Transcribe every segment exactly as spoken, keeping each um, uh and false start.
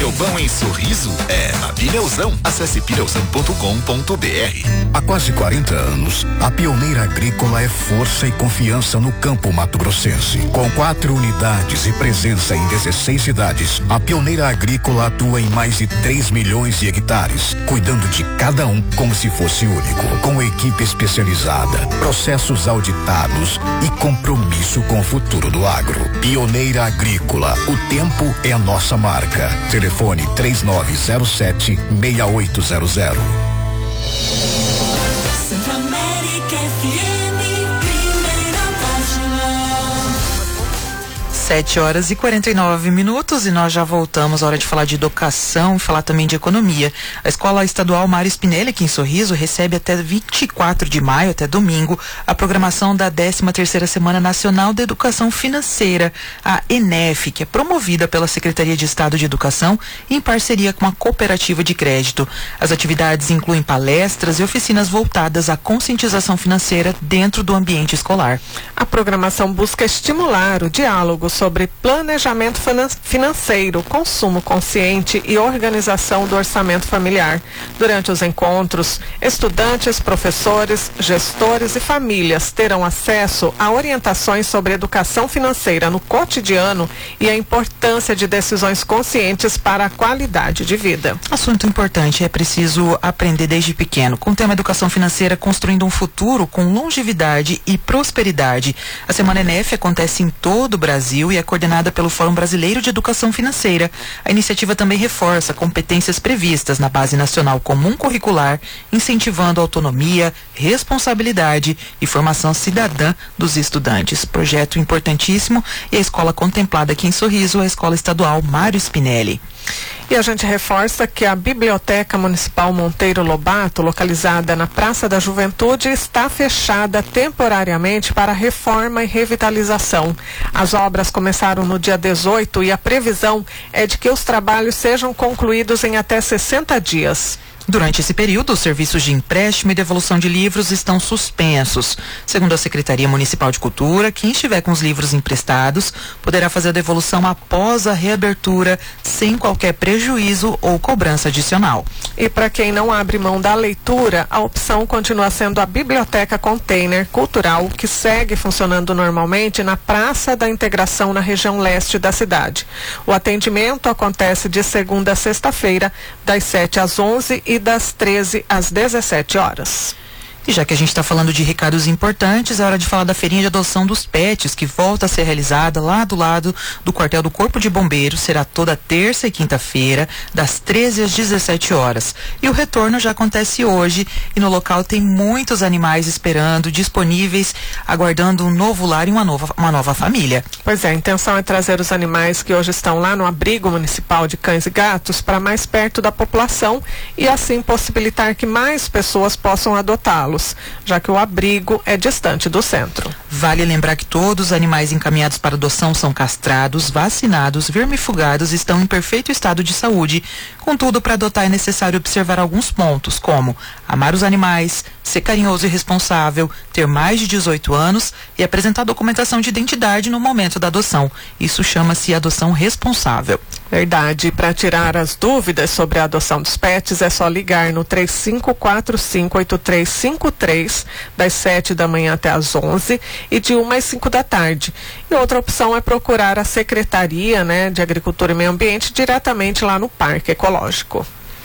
seu bom em Sorriso é na Pneuzão. Acesse pneuzão ponto com ponto br. Há quase quarenta anos, a Pioneira Agrícola é força e confiança no campo mato-grossense. Com quatro unidades e presença em dezesseis cidades, a Pioneira Agrícola atua em mais de três milhões de hectares, cuidando de cada um como se fosse único, com equipe especializada, processos auditados e compromisso com o futuro do agro. Pioneira Agrícola, o tempo é a nossa marca. Telefone três nove zero sete, seis oito zero zero. Sete horas e quarenta e nove minutos e nós já voltamos. A hora de falar de educação e falar também de economia. A Escola Estadual Mário Spinelli, aqui em Sorriso, recebe até vinte e quatro de maio, até domingo, a programação da décima terceira Semana Nacional de Educação Financeira, a ENEF, que é promovida pela Secretaria de Estado de Educação em parceria com a Cooperativa de Crédito. As atividades incluem palestras e oficinas voltadas à conscientização financeira dentro do ambiente escolar. A programação busca estimular o diálogo sobre planejamento financeiro, consumo consciente e organização do orçamento familiar. Durante os encontros, estudantes, professores, gestores e famílias terão acesso a orientações sobre educação financeira no cotidiano e a importância de decisões conscientes para a qualidade de vida. Assunto importante, é preciso aprender desde pequeno. Com o tema educação financeira, construindo um futuro com longevidade e prosperidade. A Semana ENEF acontece em todo o Brasil e é coordenada pelo Fórum Brasileiro de Educação Financeira. A iniciativa também reforça competências previstas na Base Nacional Comum Curricular, incentivando a autonomia, responsabilidade e formação cidadã dos estudantes. Projeto importantíssimo e a escola contemplada aqui em Sorriso é a Escola Estadual Mário Spinelli. E a gente reforça que a Biblioteca Municipal Monteiro Lobato, localizada na Praça da Juventude, está fechada temporariamente para reforma e revitalização. As obras começaram no dia dezoito e a previsão é de que os trabalhos sejam concluídos em até sessenta dias. Durante esse período, os serviços de empréstimo e devolução de livros estão suspensos. Segundo a Secretaria Municipal de Cultura, quem estiver com os livros emprestados poderá fazer a devolução após a reabertura, sem qualquer prejuízo ou cobrança adicional. E para quem não abre mão da leitura, a opção continua sendo a Biblioteca Container Cultural, que segue funcionando normalmente na Praça da Integração, na região leste da cidade. O atendimento acontece de segunda a sexta-feira, das sete às onze e das treze às dezessete horas. E já que a gente está falando de recados importantes, é hora de falar da feirinha de adoção dos pets, que volta a ser realizada lá do lado do quartel do Corpo de Bombeiros. Será toda terça e quinta-feira, das treze às dezessete horas. E o retorno já acontece hoje, e no local tem muitos animais esperando, disponíveis, aguardando um novo lar e uma nova, uma nova família. Pois é, a intenção é trazer os animais que hoje estão lá no abrigo municipal de cães e gatos para mais perto da população e assim possibilitar que mais pessoas possam adotá-los, já que o abrigo é distante do centro. Vale lembrar que todos os animais encaminhados para adoção são castrados, vacinados, vermifugados e estão em perfeito estado de saúde. Contudo, para adotar é necessário observar alguns pontos, como amar os animais, ser carinhoso e responsável, ter mais de dezoito anos e apresentar documentação de identidade no momento da adoção. Isso chama-se adoção responsável. Verdade. Para tirar as dúvidas sobre a adoção dos pets, é só ligar no três cinco quatro cinco oito três cinco três, das sete da manhã até as onze e de uma às cinco da tarde. E outra opção é procurar a Secretaria, né, de Agricultura e Meio Ambiente diretamente lá no Parque Ecológico.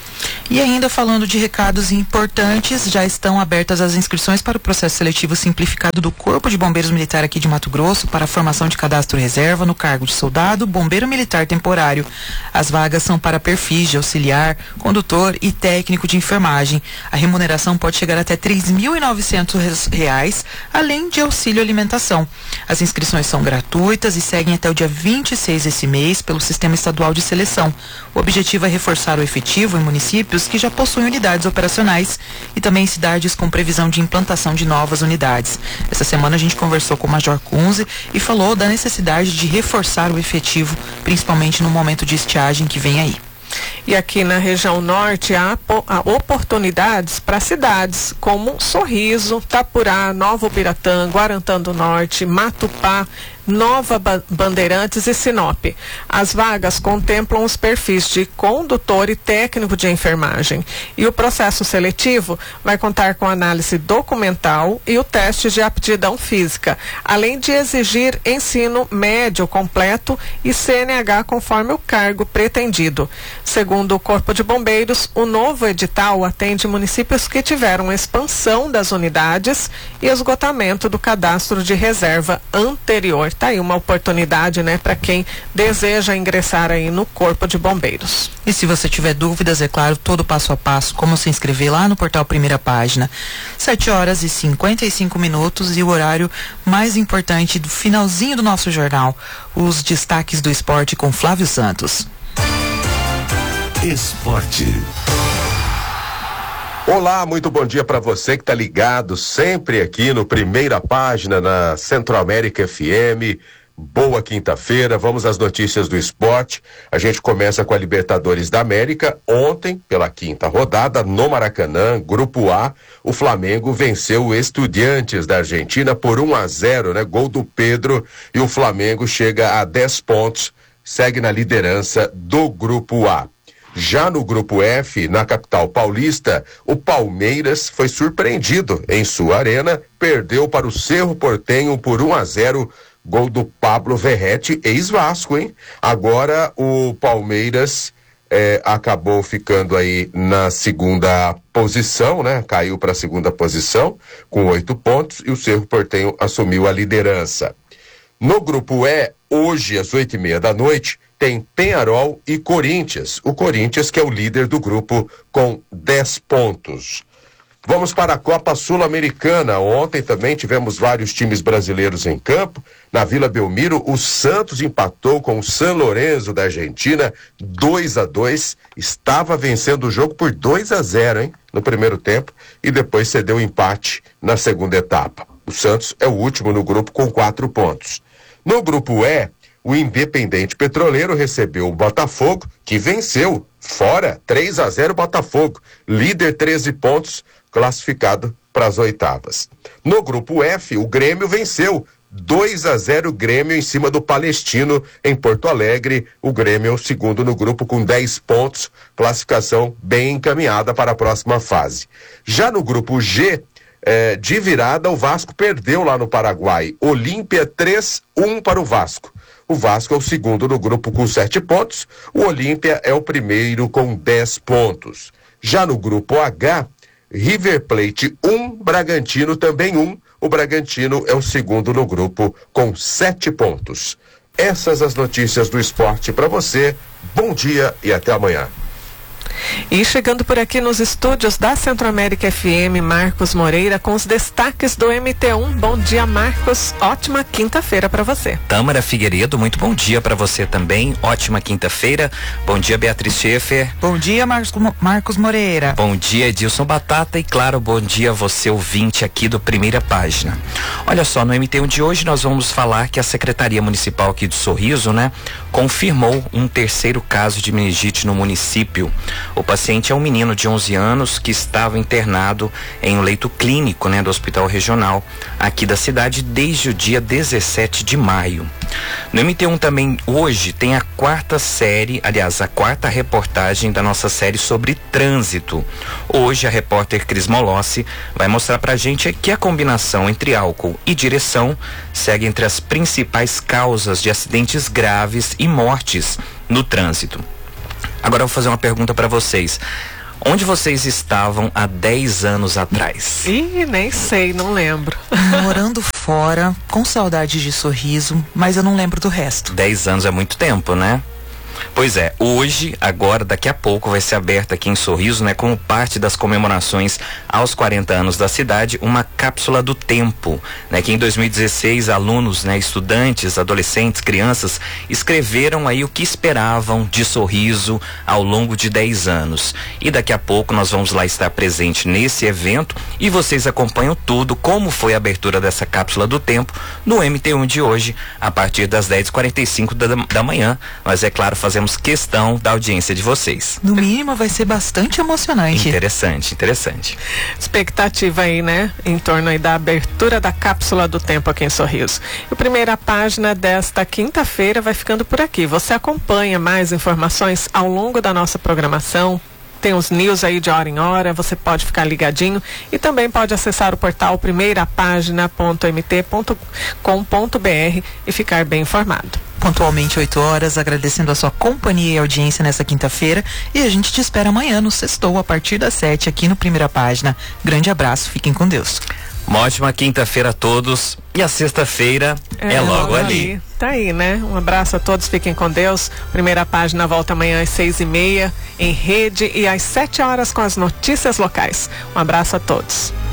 E ainda falando de recados importantes, já estão abertas as inscrições para o processo seletivo simplificado do Corpo de Bombeiros Militar aqui de Mato Grosso para a formação de cadastro reserva no cargo de soldado, bombeiro militar temporário. As vagas são para perfis de auxiliar, condutor e técnico de enfermagem. A remuneração pode chegar até três mil e novecentos reais, além de auxílio alimentação. As inscrições são gratuitas e seguem até o dia vinte e seis desse mês pelo Sistema Estadual de Seleção. O objetivo é reforçar o efetivo em municípios que já possuem unidades operacionais e também cidades com previsão de implantação de novas unidades. Essa semana a gente conversou com o Major Kunze e falou da necessidade de reforçar o efetivo, principalmente no momento de estiagem que vem aí. E aqui na região norte há, há oportunidades para cidades como Sorriso, Tapurá, Nova Ubiratã, Guarantã do Norte, Matupá, Nova Bandeirantes e Sinop. As vagas contemplam os perfis de condutor e técnico de enfermagem. E o processo seletivo vai contar com análise documental e o teste de aptidão física, além de exigir ensino médio completo e C N H conforme o cargo pretendido. Segundo o Corpo de Bombeiros, o novo edital atende municípios que tiveram expansão das unidades e esgotamento do cadastro de reserva anterior. Tá aí uma oportunidade, né, para quem deseja ingressar aí no Corpo de Bombeiros. E se você tiver dúvidas, é claro, todo passo a passo, como se inscrever lá no portal Primeira Página. sete horas e cinquenta e cinco minutos e o horário mais importante do finalzinho do nosso jornal, os destaques do esporte com Flávio Santos. Esporte. Olá, muito bom dia para você que está ligado sempre aqui no Primeira Página na Centro-América F M. Boa quinta-feira, vamos às notícias do esporte. A gente começa com a Libertadores da América. Ontem, pela quinta rodada, no Maracanã, Grupo A, o Flamengo venceu o Estudiantes da Argentina por um a zero, né? Gol do Pedro, e o Flamengo chega a dez pontos, segue na liderança do Grupo A. Já no Grupo F, na capital paulista, o Palmeiras foi surpreendido em sua arena, perdeu para o Cerro Porteño por um a zero, gol do Pablo Verratti, ex-Vasco, hein? Agora o Palmeiras eh, acabou ficando aí na segunda posição, né? Caiu para a segunda posição com oito pontos e o Cerro Porteño assumiu a liderança. No Grupo E, hoje às oito e meia da noite, tem Peñarol e Corinthians. O Corinthians que é o líder do grupo com dez pontos. Vamos para a Copa Sul-Americana. Ontem também tivemos vários times brasileiros em campo. Na Vila Belmiro, o Santos empatou com o San Lorenzo da Argentina, dois a dois. Estava vencendo o jogo por dois a zero, hein, no primeiro tempo, e depois cedeu empate na segunda etapa. O Santos é o último no grupo com quatro pontos. No Grupo E, o Independente Petroleiro recebeu o Botafogo, que venceu fora três a zero Botafogo, líder treze pontos, classificado para as oitavas. No Grupo F, o Grêmio venceu dois a zero Grêmio em cima do Palestino em Porto Alegre. O Grêmio é o segundo no grupo com dez pontos, classificação bem encaminhada para a próxima fase. Já no Grupo G, eh, de virada, o Vasco perdeu lá no Paraguai. Olímpia três a um para o Vasco. O Vasco é o segundo no grupo com sete pontos, o Olímpia é o primeiro com dez pontos. Já no Grupo H, River Plate um, Bragantino também um. O Bragantino é o segundo no grupo com sete pontos. Essas as notícias do esporte para você. Bom dia e até amanhã. E chegando por aqui nos estúdios da Centro-América F M, Marcos Moreira com os destaques do M T um. Bom dia, Marcos. Ótima quinta-feira para você. Tâmara Figueiredo, muito bom dia para você também. Ótima quinta-feira. Bom dia, Beatriz Schaefer. Bom dia, Marcos, Marcos Moreira. Bom dia, Edilson Batata. E claro, bom dia você ouvinte aqui do Primeira Página. Olha só, no M T um de hoje nós vamos falar que a Secretaria Municipal aqui do Sorriso, né, confirmou um terceiro caso de meningite no município. O paciente é um menino de onze anos que estava internado em um leito clínico, né, do Hospital Regional aqui da cidade desde o dia dezessete de maio. No M T um também hoje tem a quarta série, aliás, a quarta reportagem da nossa série sobre trânsito. Hoje a repórter Cris Molossi vai mostrar pra gente que a combinação entre álcool e direção segue entre as principais causas de acidentes graves e mortes no trânsito. Agora eu vou fazer uma pergunta para vocês. Onde vocês estavam há dez anos atrás? Ih, nem sei, não lembro. Morando fora, com saudade de Sorriso, mas eu não lembro do resto. dez anos é muito tempo, né? Pois é, hoje, agora, daqui a pouco, vai ser aberta aqui em Sorriso, né, como parte das comemorações aos quarenta anos da cidade, uma cápsula do tempo, né, que em dois mil e dezesseis alunos, né, estudantes, adolescentes, crianças, escreveram aí o que esperavam de Sorriso ao longo de dez anos. E daqui a pouco nós vamos lá estar presente nesse evento e vocês acompanham tudo, como foi a abertura dessa cápsula do tempo no M T um de hoje, a partir das dez e quarenta e cinco da, da manhã. Mas é claro, fazemos fazemos questão da audiência de vocês. No mínimo vai ser bastante emocionante. Interessante, interessante. Expectativa aí, né? Em torno aí da abertura da cápsula do tempo aqui em Sorriso. E a primeira página desta quinta-feira vai ficando por aqui. Você acompanha mais informações ao longo da nossa programação. Tem os news aí de hora em hora, você pode ficar ligadinho e também pode acessar o portal primeira página ponto m t ponto com ponto b r e ficar bem informado. Pontualmente oito horas, agradecendo a sua companhia e audiência nessa quinta-feira, e a gente te espera amanhã no Sextou a partir das sete aqui no Primeira Página. Grande abraço, fiquem com Deus. Uma ótima quinta-feira a todos e a sexta-feira é, é logo, logo ali. ali. Tá aí, né? Um abraço a todos, fiquem com Deus. Primeira Página volta amanhã às seis e meia em rede e às sete horas com as notícias locais. Um abraço a todos.